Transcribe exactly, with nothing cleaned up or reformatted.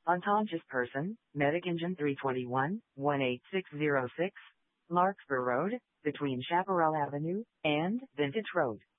Unconscious person, Medic Engine three twenty-one, one eight six zero six, Larkspur Road, between Chaparral Avenue and Vintage Road.